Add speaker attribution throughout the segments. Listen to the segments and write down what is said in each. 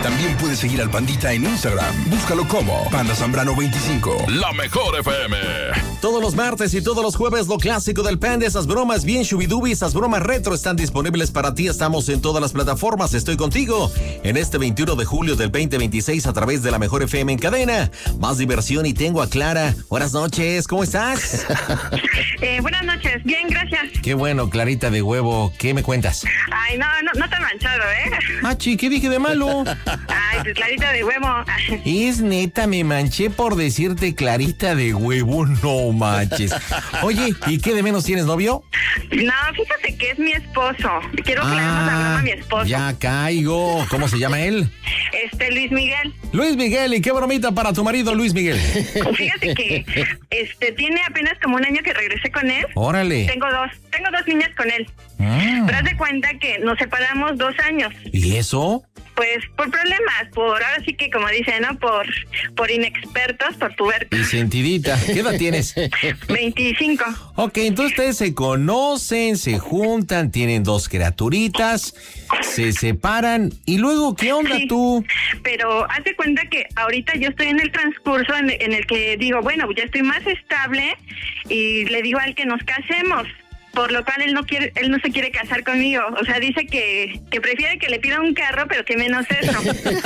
Speaker 1: También puedes seguir al Pandita en Instagram. Búscalo como Panda Zambrano 25.
Speaker 2: La Mejor FM.
Speaker 3: Todos los martes y todos los jueves lo clásico del Panda, esas bromas bien shubidubi, esas bromas retro están disponibles para ti. Estamos en todas las plataformas. Estoy contigo en este 21 de julio del 2026 a través de La Mejor FM en cadena. Más diversión y tengo a Clara. Buenas noches, ¿cómo estás?
Speaker 4: Buenas noches, bien, gracias.
Speaker 3: Qué bueno, Clarita de huevo, ¿qué me cuentas?
Speaker 4: Ay, no te manchado, ¿eh?
Speaker 3: Machi, ¿qué dije de malo?
Speaker 4: Ay, pues Clarita de huevo.
Speaker 3: Es neta, me manché por decirte Clarita de huevo, no manches. Oye, ¿y qué de menos tienes, novio?
Speaker 4: No, fíjate que es mi esposo. Quiero que le hagamos la broma a mi esposo.
Speaker 3: Ya caigo. ¿Cómo se llama él?
Speaker 4: Luis Miguel.
Speaker 3: Luis Miguel, ¿y qué bromita para tu marido, Luis Miguel?
Speaker 4: Fíjate que tiene apenas como un año que regresé con él.
Speaker 3: Órale.
Speaker 4: Tengo dos niñas con él. Pero haz de cuenta que nos separamos 2 años.
Speaker 3: ¿Y eso?
Speaker 4: Pues por problemas, ahora sí que como dicen, ¿no? Por inexpertos, por tubercos.
Speaker 3: Y sentidita. ¿Qué edad tienes?
Speaker 4: 25.
Speaker 3: Ok, entonces ustedes se conocen, se juntan, tienen 2 criaturitas, se separan, y luego, ¿qué onda tú?
Speaker 4: Pero haz de cuenta que ahorita yo estoy en el transcurso en el que digo, bueno, ya estoy más estable, y le digo a él que nos casemos. Por lo cual él no se quiere casar conmigo. O sea, dice que prefiere que le pida un carro, pero que menos eso.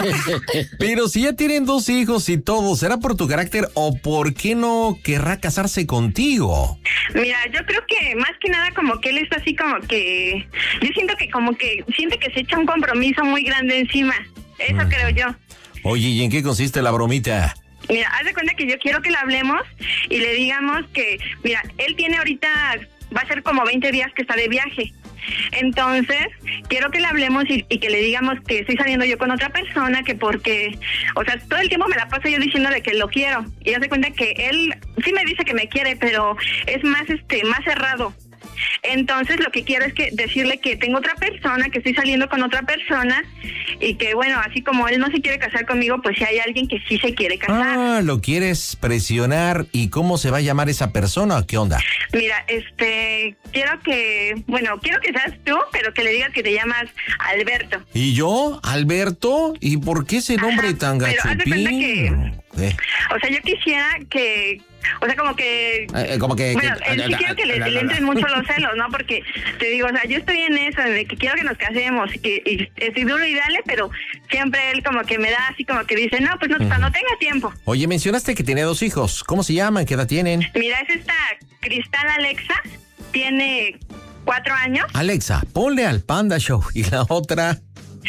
Speaker 3: Pero si ya tienen 2 hijos y todo, ¿será por tu carácter o por qué no querrá casarse contigo?
Speaker 4: Mira, yo creo que más que nada como que él está así como que... Yo siento que como que siente que se echa un compromiso muy grande encima. Eso creo yo.
Speaker 3: Oye, ¿y en qué consiste la bromita?
Speaker 4: Mira, haz de cuenta que yo quiero que le hablemos y le digamos que... Mira, él tiene ahorita... Va a ser como 20 días que está de viaje. Entonces, quiero que le hablemos y que le digamos que estoy saliendo yo con otra persona, que porque, o sea, todo el tiempo me la paso yo diciéndole que lo quiero. Y hace cuenta que él sí me dice que me quiere, pero es más cerrado. Entonces, lo que quiero es que decirle que tengo otra persona, que estoy saliendo con otra persona, y que, bueno, así como él no se quiere casar conmigo, pues si hay alguien que sí se quiere casar.
Speaker 3: Ah, ¿lo quieres presionar? ¿Y cómo se va a llamar esa persona? ¿Qué onda?
Speaker 4: Mira, quiero que seas tú, pero que le digas que te llamas Alberto.
Speaker 3: ¿Y yo? ¿Alberto? ¿Y por qué ese nombre tan
Speaker 4: pero haz de cuenta
Speaker 3: gachupín?
Speaker 4: O sea, yo quisiera que... O sea, como que... Bueno, sí quiero que le entren mucho los celos, ¿no? Porque, te digo, o sea, yo estoy en eso, de que quiero que nos casemos, y estoy duro y dale, pero siempre él como que me da así como que dice, no, pues no, no tenga tiempo.
Speaker 3: Oye, mencionaste que tiene 2 hijos. ¿Cómo se llaman? ¿Qué edad tienen?
Speaker 4: Mira, es esta Cristal Alexa, tiene 4 años.
Speaker 3: Alexa, ponle al Panda Show. ¿Y la otra?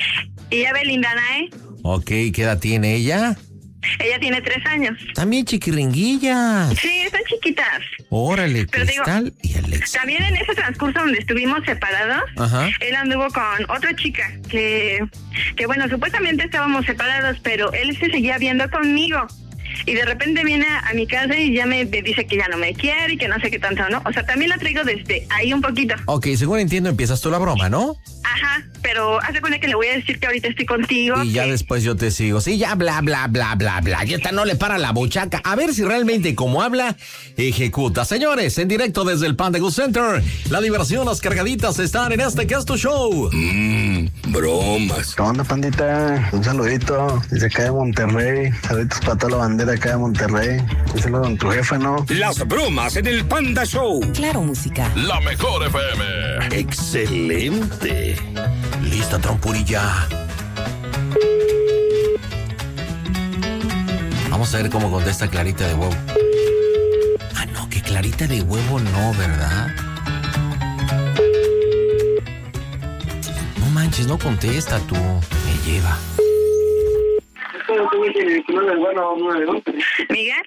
Speaker 4: Y Evelyn Danae.
Speaker 3: Ok, ¿qué edad tiene ella?
Speaker 4: Ella tiene 3 años.
Speaker 3: También chiquiringuillas.
Speaker 4: Sí, están chiquitas.
Speaker 3: Órale,
Speaker 4: pero
Speaker 3: Cristal
Speaker 4: digo,
Speaker 3: y Alexa.
Speaker 4: También en ese transcurso donde estuvimos separados, él anduvo con otra chica que bueno, supuestamente estábamos separados, pero él se seguía viendo conmigo. Y de repente viene a mi casa y ya me dice que ya no me quiere y que no sé qué tanto, ¿no? O sea, también la traigo desde ahí un poquito.
Speaker 3: Ok, según entiendo, empiezas tú la broma, ¿no?
Speaker 4: Ajá, pero haz de cuenta que le voy a decir que ahorita estoy contigo.
Speaker 3: Y ya después yo te sigo. Sí, ya bla, bla, bla, bla, bla. Y esta no le para la buchaca. A ver si realmente como habla, ejecuta. Señores, en directo desde el Panda Go Center, la diversión, las cargaditas están en este Casto Show.
Speaker 1: Bromas.
Speaker 5: ¿Qué onda, pandita? Un saludito desde acá de Monterrey. Saluditos para toda la bandera acá de Monterrey. Díselo con tu jefa, ¿no?
Speaker 2: Las bromas en el Panda Show.
Speaker 6: Claro, música.
Speaker 2: La Mejor FM.
Speaker 1: Excelente.
Speaker 3: Lista, trompurilla. Vamos a ver cómo contesta Clarita de huevo. Ah, no, que Clarita de huevo no, ¿verdad? No manches, no contesta tú. Me lleva.
Speaker 4: ¿Miguel?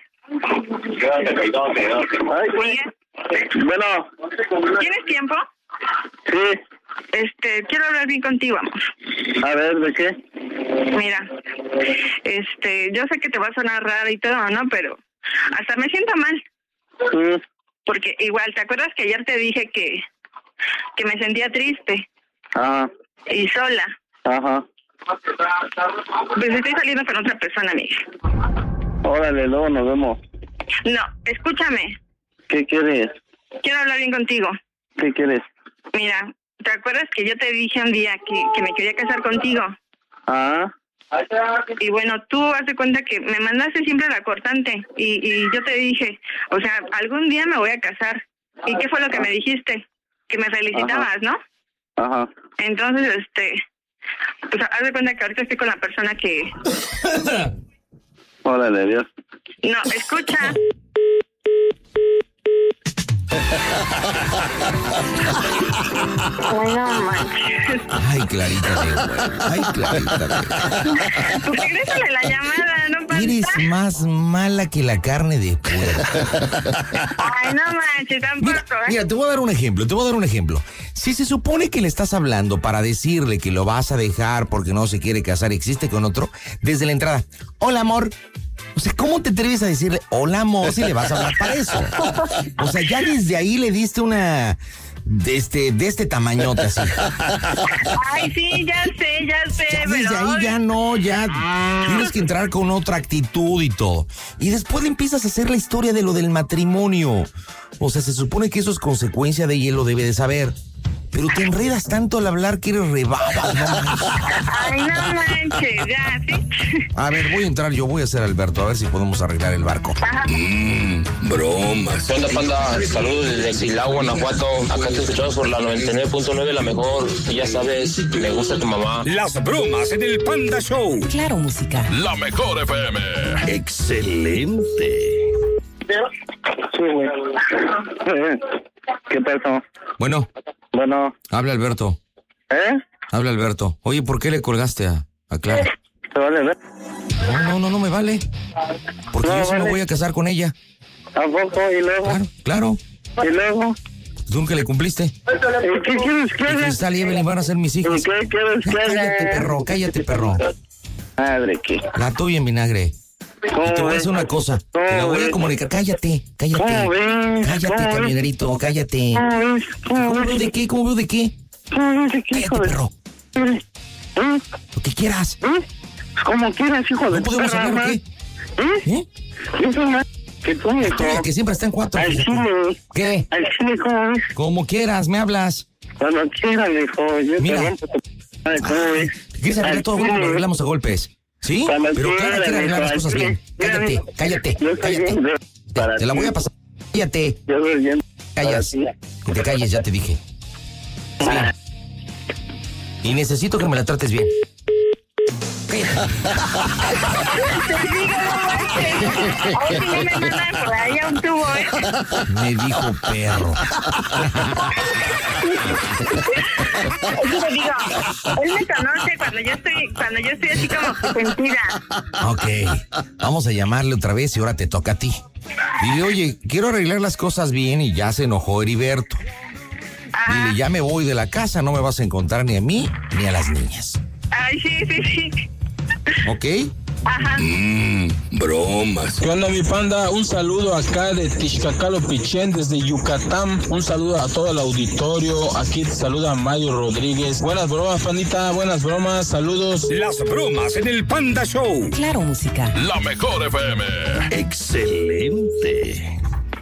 Speaker 4: ¿Miguel?
Speaker 5: Bueno.
Speaker 4: ¿Tienes tiempo?
Speaker 5: Sí.
Speaker 4: Quiero hablar bien contigo, amor.
Speaker 5: A ver, ¿de qué?
Speaker 4: Mira, yo sé que te va a sonar raro y todo, ¿no? Pero hasta me siento mal. Porque igual, ¿te acuerdas que ayer te dije que me sentía triste?
Speaker 5: Ajá.
Speaker 4: Y sola.
Speaker 5: Ajá.
Speaker 4: Pues estoy saliendo con otra persona, Miguel.
Speaker 5: Órale, luego nos vemos.
Speaker 4: No, escúchame.
Speaker 5: ¿Qué quieres?
Speaker 4: Quiero hablar bien contigo.
Speaker 5: ¿Qué quieres?
Speaker 4: Mira, ¿te acuerdas que yo te dije un día que me quería casar contigo?
Speaker 5: Ah.
Speaker 4: Y bueno, tú haz de cuenta que me mandaste siempre la cortante y yo te dije, o sea, algún día me voy a casar. ¿Y qué fue lo que me dijiste? Que me felicitabas, ¿no?
Speaker 6: Ajá.
Speaker 4: Entonces, pues haz de cuenta que ahorita estoy con la persona que...
Speaker 6: Órale, Dios.
Speaker 4: No, escucha. Ay, no manches.
Speaker 3: Ay, Clarita de güey. Ay, Clarita de
Speaker 4: Pues regrésale la llamada, no pasa.
Speaker 3: Eres más mala que la carne de puerco.
Speaker 4: Ay, no manches, tampoco,
Speaker 3: Mira, te voy a dar un ejemplo. Si se supone que le estás hablando para decirle que lo vas a dejar porque no se quiere casar y existe con otro, desde la entrada, hola, amor. O sea, ¿cómo te atreves a decirle hola, amor, si le vas a hablar para eso? O sea, ya desde ahí le diste una... de este tamañote así.
Speaker 4: Ay, sí, ya sé,
Speaker 3: Ya
Speaker 4: pero...
Speaker 3: desde ahí ya no, ya tienes que entrar con otra actitud y todo. Y después le empiezas a hacer la historia de lo del matrimonio. O sea, se supone que eso es consecuencia de ella y él lo debe de saber. Pero te enredas tanto al hablar que eres rebaba, ¿no?
Speaker 4: Ay, no manches, ya, ¿sí?
Speaker 3: A ver, voy a entrar, yo voy a ser Alberto, a ver si podemos arreglar el barco.
Speaker 2: Bromas.
Speaker 7: ¿Qué onda, panda? Saludos desde Silao, Guanajuato. Acá te escuchamos por la 99.9, la mejor. Y ya sabes, me gusta tu mamá.
Speaker 2: Las bromas en el Panda Show.
Speaker 8: Claro, música.
Speaker 2: La mejor FM.
Speaker 3: Excelente.
Speaker 6: Sí, güey. ¿Qué pasó?
Speaker 3: Bueno, habla Alberto. Habla Alberto. Oye, ¿por qué le colgaste a Clara?
Speaker 6: ¿Te vale ver?
Speaker 3: No me vale. Porque yo sí me voy a casar con ella.
Speaker 6: ¿A poco? ¿Y luego?
Speaker 3: Claro.
Speaker 6: ¿Y luego?
Speaker 3: ¿Tú nunca le cumpliste?
Speaker 6: ¿Qué quieres que
Speaker 3: Y
Speaker 6: haga?
Speaker 3: Cristal y Evelyn van a ser mis hijos.
Speaker 6: ¿Qué quieres que haga?
Speaker 3: Cállate, perro.
Speaker 6: Madre, ¿qué?
Speaker 3: La tuya en vinagre. Y te voy a decir una cosa. Te la voy a comunicar. Cállate.
Speaker 6: ¿Cómo ves?
Speaker 3: Cállate, camionerito, cállate. ¿Cómo veo de qué? Cállate, perro. Lo que quieras.
Speaker 6: Como quieras, hijo de
Speaker 3: ¿No podemos hablar o qué?
Speaker 6: Que tú, hijo.
Speaker 3: Que siempre está en 4.
Speaker 6: Al chile.
Speaker 3: ¿Qué?
Speaker 6: Al chile, ¿cómo ves?
Speaker 3: Como quieras, me hablas.
Speaker 6: Cuando quieras, hijo. Yo
Speaker 3: Mira.
Speaker 6: te rompo tu... ¿Cómo ves?
Speaker 3: ¿Quieres arreglar todo? Bueno, lo arreglamos a golpes. ¿Sí?
Speaker 6: Cuando
Speaker 3: Pero Clara
Speaker 6: quieras,
Speaker 3: quiere arreglar las
Speaker 6: hijo,
Speaker 3: cosas bien. Cállate.
Speaker 6: Yo soy bien para
Speaker 3: Te la
Speaker 6: ti.
Speaker 3: voy a pasar. Cállate.
Speaker 6: Yo soy bien
Speaker 3: Callas.
Speaker 6: para ti.
Speaker 3: Que te calles, ya te dije. Sí. Y necesito que me la trates bien. Cállate.
Speaker 4: Ay, sí, me mandan por ahí a un tubo,
Speaker 3: Me dijo perro.
Speaker 4: Yo te digo, él me conoce cuando yo estoy así como sentida.
Speaker 3: Ok. Vamos a llamarle otra vez y ahora te toca a ti. Dile, oye, quiero arreglar las cosas bien y ya se enojó Heriberto. Dile, ya me voy de la casa, no me vas a encontrar ni a mí ni a las niñas.
Speaker 4: Ay, sí.
Speaker 3: ¿Ok?
Speaker 4: Ajá.
Speaker 2: Bromas.
Speaker 9: ¿Qué onda, mi panda? Un saludo acá de Tixcacalo Pichén, desde Yucatán. Un saludo a todo el auditorio. Aquí te saluda Mario Rodríguez. Buenas bromas, pandita. Buenas bromas. Saludos.
Speaker 2: Las bromas en el Panda Show.
Speaker 8: Claro, música.
Speaker 2: La mejor FM.
Speaker 3: Excelente.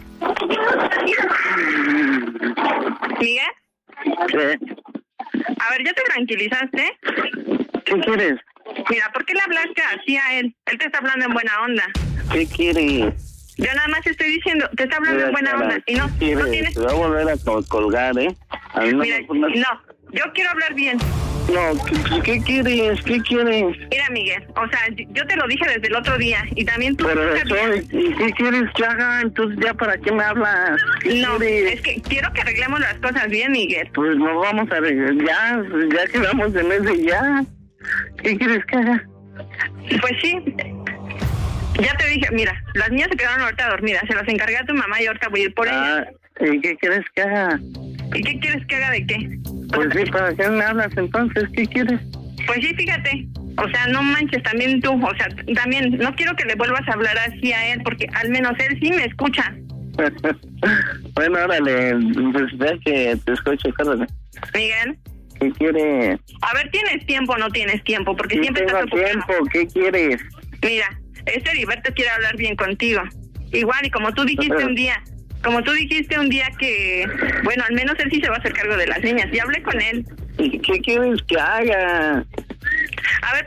Speaker 4: ¿Miguel?
Speaker 6: ¿Qué?
Speaker 4: A ver, ¿ya te tranquilizaste?
Speaker 6: ¿Qué quieres?
Speaker 4: Mira, ¿por qué le hablaste así a él? Él te está hablando en buena onda.
Speaker 6: ¿Qué quieres?
Speaker 4: Yo nada más te estoy diciendo, te está hablando en buena onda. Y no tienes...
Speaker 6: Te voy a volver a colgar, ¿eh? A mí
Speaker 4: Mira, no, yo quiero hablar bien.
Speaker 6: No, ¿qué quieres? ¿Qué quieres?
Speaker 4: Mira, Miguel, o sea, yo te lo dije desde el otro día y también tú...
Speaker 6: Pero
Speaker 4: sabías.
Speaker 6: ¿y qué quieres que haga? Entonces, ¿ya para qué me hablas? ¿Qué
Speaker 4: No,
Speaker 6: quieres?
Speaker 4: es que quiero que arreglemos las cosas bien, Miguel.
Speaker 6: Pues nos vamos a arreglar, ya quedamos en ese ya. ¿Qué quieres que haga?
Speaker 4: Pues sí, ya te dije, mira, las niñas se quedaron ahorita dormidas, se las encargué a tu mamá y ahorita voy a ir por ellas.
Speaker 6: ¿Y qué quieres que haga?
Speaker 4: ¿Y qué quieres que haga de qué?
Speaker 6: Pues sí, ¿para qué me hablas entonces? ¿Qué quieres?
Speaker 4: Pues sí, fíjate, o sea, no manches, también tú, o sea, también, no quiero que le vuelvas a hablar así a él, porque al menos él sí me escucha.
Speaker 6: Bueno, órale, pues ve que te escucho, órale.
Speaker 4: Miguel,
Speaker 6: ¿Qué quieres?
Speaker 4: a ver, ¿tienes tiempo o no tienes tiempo? Porque
Speaker 6: Sí
Speaker 4: siempre
Speaker 6: tengo
Speaker 4: estás ocupado.
Speaker 6: tiempo, ¿qué quieres?
Speaker 4: Mira, Heriberto quiere hablar bien contigo. Igual, y como tú dijiste un día que, bueno, al menos él sí se va a hacer cargo de las niñas. Y hablé con él.
Speaker 6: ¿Y qué quieres que haga?
Speaker 4: A ver, ¿por qué ahora no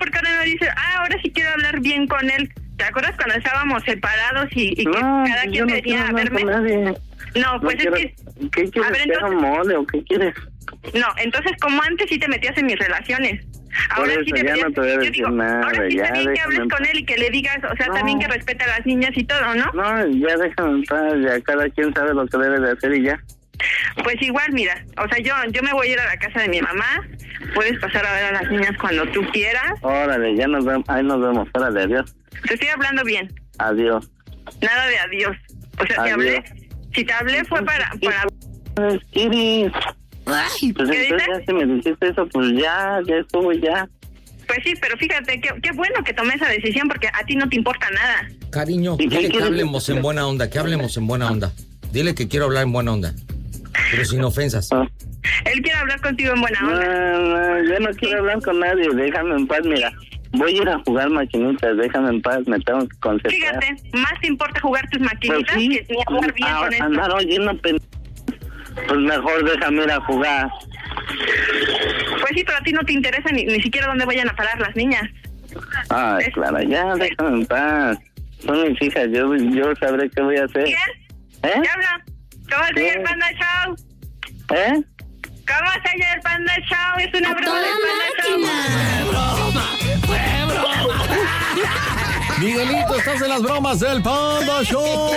Speaker 4: dices, ahora sí quiero hablar bien con él. ¿Te acuerdas cuando estábamos separados y que cada quien venía a verme? No, pues
Speaker 6: no
Speaker 4: es que...
Speaker 6: ¿Qué quieres?
Speaker 4: A ver, entonces...
Speaker 6: ¿Que mole o qué quieres?
Speaker 4: No, entonces como antes sí te metías en mis relaciones. Ahora
Speaker 6: Por
Speaker 4: sí
Speaker 6: eso ya no te voy a decir nada.
Speaker 4: Ahora sí está
Speaker 6: Ya
Speaker 4: bien que hables
Speaker 6: déjame
Speaker 4: con él y que le digas, o sea, también que respete a las niñas y todo, ¿no?
Speaker 6: No, ya déjame en paz, ya cada quien sabe lo que debe de hacer y ya.
Speaker 4: Pues igual, mira, o sea, yo me voy a ir a la casa de mi mamá. Puedes pasar a ver a las niñas cuando tú quieras.
Speaker 6: Órale, ya nos vemos, ahí nos vemos. Órale, adiós.
Speaker 4: Te estoy hablando bien.
Speaker 6: Adiós.
Speaker 4: Nada de adiós. O sea,
Speaker 6: Adiós.
Speaker 4: si te hablé fue para...
Speaker 6: Iris.
Speaker 8: Ay,
Speaker 6: pues
Speaker 4: ¿qué
Speaker 6: entonces
Speaker 4: dices?
Speaker 6: ya si me dijiste eso, pues ya estuvo ya.
Speaker 4: Pues sí, pero fíjate, qué bueno que tomé esa decisión porque a ti no te importa nada.
Speaker 3: Cariño,
Speaker 6: ¿Y qué
Speaker 3: dile que
Speaker 6: quieres?
Speaker 3: hablemos en buena onda, Dile que quiero hablar en buena onda, pero sin ofensas.
Speaker 4: Él quiere hablar contigo en buena onda.
Speaker 6: No, yo no quiero hablar con nadie, déjame en paz, mira. Voy a ir a jugar maquinitas, déjame en paz, me tengo que concentrar.
Speaker 4: Fíjate, más te importa jugar tus maquinitas
Speaker 6: Pues sí,
Speaker 4: que ni jugar bien con esto.
Speaker 6: andar oyendo pues mejor déjame ir a jugar.
Speaker 4: Pues sí, pero a ti no te interesa ni siquiera dónde vayan a parar las niñas.
Speaker 6: Ay, Clara, ya déjame en paz. Son mis hijas, yo sabré qué voy a hacer.
Speaker 4: ¿Quién?
Speaker 6: ¿Eh?
Speaker 4: ¿Qué habla? ¿Cómo se llama el Panda Show?
Speaker 6: ¿Eh?
Speaker 4: ¿Cómo se llama el Panda Show? Es una broma del Panda Show.
Speaker 3: Miguelito, estás en las bromas del Panda Show.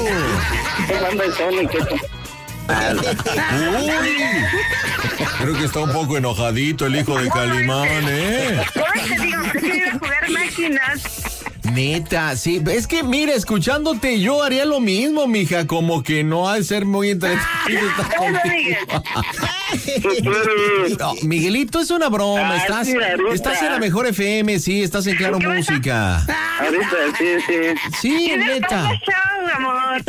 Speaker 3: Uy, creo que está un poco enojadito el hijo de Calimán, ¿eh?
Speaker 4: Te digo, que quiero ir a jugar máquinas.
Speaker 3: Neta, sí, es que mira, escuchándote yo haría lo mismo, mija, como que no ha de ser muy entretenido estar contigo. No, Miguelito, es una broma, estás en la mejor FM, sí, estás en Claro Música.
Speaker 6: Ahorita, sí.
Speaker 3: Sí, neta.
Speaker 4: Show, amor.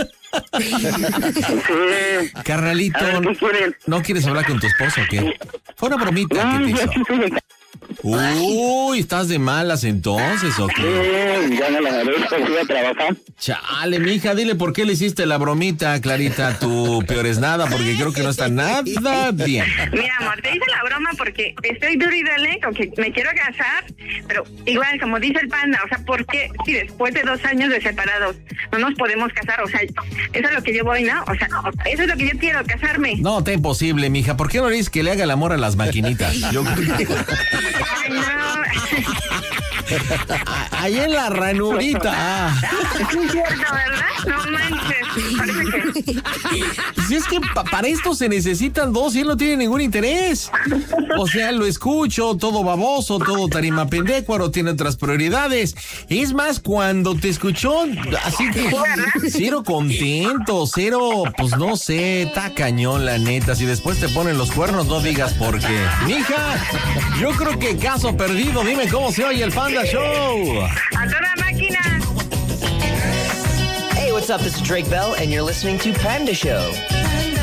Speaker 3: Carnalito, ¿no quieres hablar con tu esposo o qué? Fue una bromita que te hizo. Uy, ¿estás de malas entonces o qué?
Speaker 6: Ya me la agarré, fui a trabajar.
Speaker 3: Chale, mija, dile por qué le hiciste la bromita, Clarita, tu peor es nada, porque creo que no está nada bien.
Speaker 4: Mira, amor, te hice la broma porque estoy duro y dale con que me quiero casar, pero igual, como dice el Panda, o sea, ¿por qué si después de 2 años de separados no nos podemos casar? O sea, eso es lo que yo voy, ¿no? O sea, eso es lo que yo quiero, casarme.
Speaker 3: No, te imposible, mija, ¿por qué no le dices que le haga el amor a las maquinitas? Yo...
Speaker 4: Ay, no.
Speaker 3: Ahí en la ranurita.
Speaker 4: Es cierto, ¿verdad? No manches. Parece que...
Speaker 3: Si es que para esto se necesitan 2 y él no tiene ningún interés. O sea, lo escucho, todo baboso, todo tarima pendécuaro, tiene otras prioridades. Es más, cuando te escuchó, así que cero contento, cero, pues no sé, está cañón la neta. Si después te ponen los cuernos, no digas por qué. Mija, yo creo que caso perdido. Dime cómo se oye el Panda Show.
Speaker 4: ¡A toda máquina!
Speaker 10: Hey, what's up? This is Drake Bell, and you're listening to Panda Show.